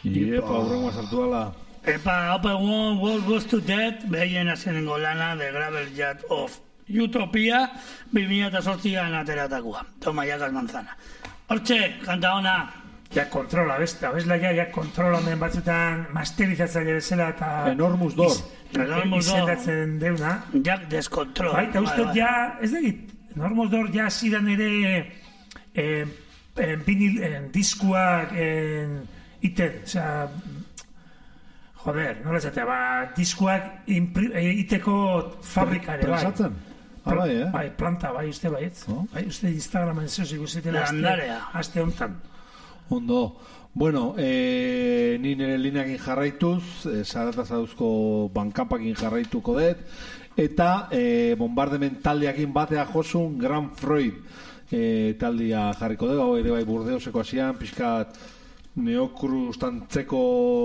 Iepa, aurrengoa sartu ala. Epa, Open World Goes to Death, behien azkenengo lana, The Gravel Yacht of Utopia, 2008an ateratakoa. Toma, jakas manzana. Hortxe, kanta ona. Ja kontrola, abesla kontrola men batzutan masterizatzaile bezala eta Enormous Door. izendatzen deuna. Jak deskontrol. Bai, eta uste ja, ez dakit, Enormous Door ja zidan ere vinil diskuak iten, osea, joder, nola esatea, diskuak iteko fabrikare, bai. Presatzen? Bai, planta, bai, uste baietz. Bai, uste Instagramen zeus ikusetela aste hontan. Ondo. Bueno, ni nire lineakin jarraituz, zarata zauzko bankapakin jarraituko dut, eta bombardement taldeakin batea josun Grand Freud taldea jarriko dugu, hau ere bai Burdeoseko hasian, pixkat neokrustantzeko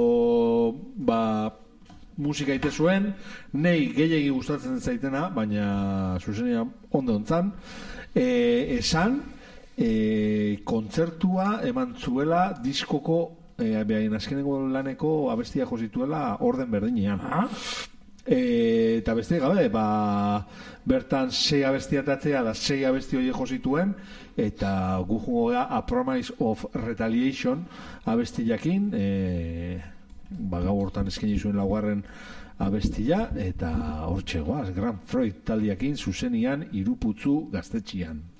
musika ite zuen, nei gehiegi gustatzen zaitena, baina zuzenia ondo ontzan, esan, kontzertua eman zuela diskoko behain azkeneko laneko abestia josituela orden berdinean. Eta beste gabe, bertan 6 abestia tatzea da 6 abesti hori josituen, eta gu jungo da A Promise of Retaliation abesti jakin, gau hortan eskaini zuen laugarren abestia, eta hortxe goaz, Grand Freud taldiakin zuzenian Iruputzu gaztetxian.